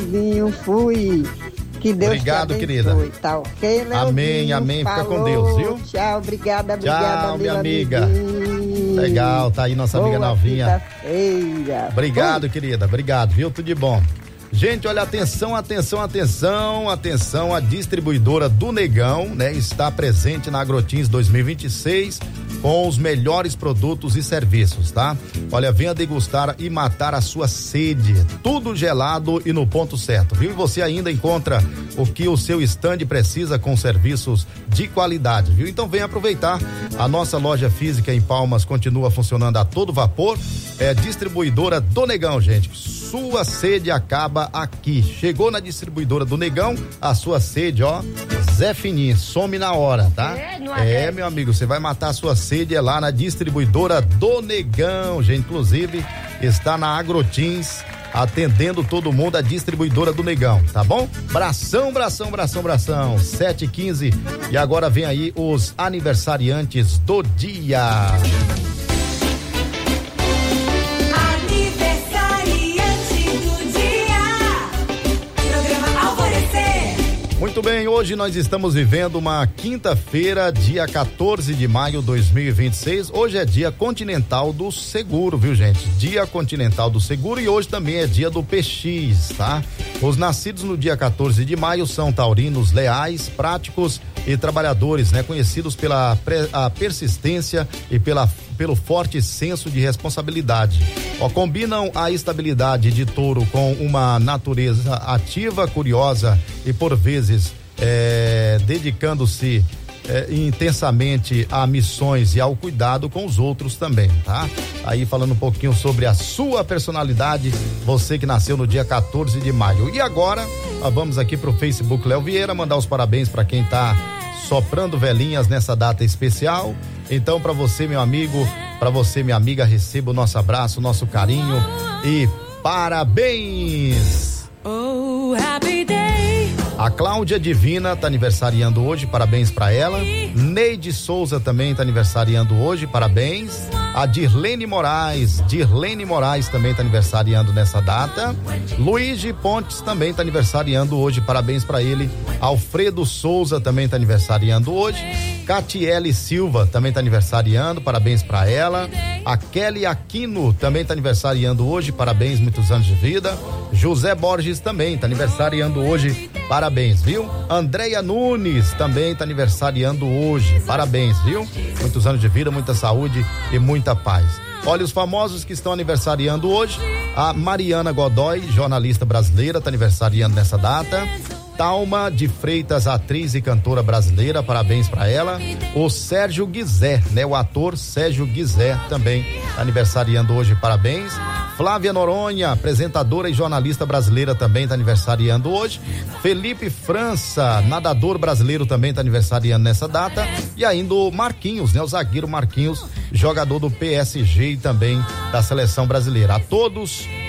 Leozinho, fui. Que Deus obrigado, te abençoe, querida. Tá ok, Leozinho? Amém, amém. Falou. Fica com Deus, viu? Tchau, obrigada, Tchau, minha amiga. Amiguinho. Legal, tá aí nossa amiga novinha. Quinta-feira. Obrigado, querida. Obrigado, viu? Tudo de bom. Gente, olha, atenção, a distribuidora do Negão, né, está presente na Agrotins 2026 com os melhores produtos e serviços, tá? Olha, venha degustar e matar a sua sede, tudo gelado e no ponto certo, viu? E você ainda encontra o que o seu estande precisa com serviços de qualidade, viu? Então venha aproveitar. A nossa loja física em Palmas continua funcionando a todo vapor, é distribuidora do Negão, gente. Sua sede acaba aqui. Chegou na distribuidora do Negão, a sua sede, ó, Zé Fininho, some na hora, tá? Meu amigo, você vai matar a sua sede é lá na distribuidora do Negão, gente. Inclusive, está na Agrotins, atendendo todo mundo, a distribuidora do Negão, tá bom? Bração, 7h15. E agora vem aí os aniversariantes do dia. Muito bem, hoje nós estamos vivendo uma quinta-feira, dia 14 de maio de 2026. Hoje é dia continental do seguro, viu, gente? Dia continental do seguro, e hoje também é dia do PX, tá? Os nascidos no dia 14 de maio são taurinos leais, práticos e trabalhadores, né? Conhecidos pela persistência e pelo forte senso de responsabilidade. Combinam a estabilidade de touro com uma natureza ativa, curiosa e por vezes dedicando-se intensamente a missões e ao cuidado com os outros também, tá? Aí falando um pouquinho sobre a sua personalidade, você que nasceu no dia 14 de maio. E agora, vamos aqui pro Facebook Léo Vieira, mandar os parabéns para quem tá soprando velhinhas nessa data especial. Então, para você, meu amigo, para você, minha amiga, receba o nosso abraço, o nosso carinho e parabéns! Oh, happy day! A Cláudia Divina tá aniversariando hoje, parabéns para ela. Neide Souza também tá aniversariando hoje, parabéns. A Dirlene Moraes também tá aniversariando nessa data. Luigi Pontes também tá aniversariando hoje, parabéns para ele. Alfredo Souza também tá aniversariando hoje. Catiele Silva também tá aniversariando, parabéns para ela. A Kelly Aquino também tá aniversariando hoje, parabéns, muitos anos de vida. José Borges também tá aniversariando hoje, parabéns, viu? Andréia Nunes também tá aniversariando hoje, parabéns, viu? Muitos anos de vida, muita saúde e muita paz. Olha, os famosos que estão aniversariando hoje: a Mariana Godoy, jornalista brasileira, tá aniversariando nessa data. Thalma de Freitas, atriz e cantora brasileira, parabéns para ela. O Sérgio Guizé, né? O ator Sérgio Guizé também aniversariando hoje, parabéns. Flávia Noronha, apresentadora e jornalista brasileira, também tá aniversariando hoje. Felipe França, nadador brasileiro, também tá aniversariando nessa data. E ainda o Marquinhos, né? O zagueiro Marquinhos, jogador do PSG e também da seleção brasileira. A todos